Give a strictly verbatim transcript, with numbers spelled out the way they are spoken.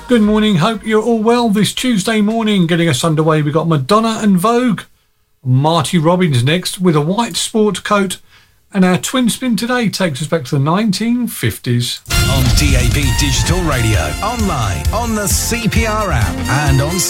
Good morning, hope you're all well this Tuesday morning. Getting us underway, we've got Madonna and Vogue. Marty Robbins next with a white sport coat. And our twin spin today takes us back to the nineteen fifties. On D A B Digital Radio, online, on the C P R app and on